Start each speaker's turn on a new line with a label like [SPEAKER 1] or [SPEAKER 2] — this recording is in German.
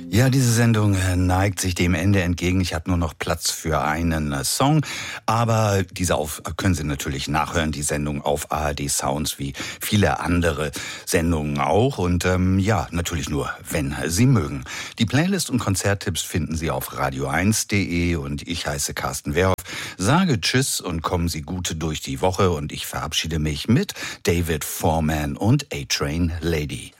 [SPEAKER 1] Ja, diese Sendung neigt sich dem Ende entgegen. Ich habe nur noch Platz für einen Song, aber diese können Sie natürlich nachhören, die Sendung auf ARD Sounds, wie viele andere Sendungen auch. Und ja, natürlich nur, wenn Sie mögen. Die Playlist und Konzerttipps finden Sie auf radio1.de und ich heiße Carsten Wehrhoff. Sage Tschüss und kommen Sie gut durch die Woche und ich verabschiede mich mit David Foreman und A-Train Lady.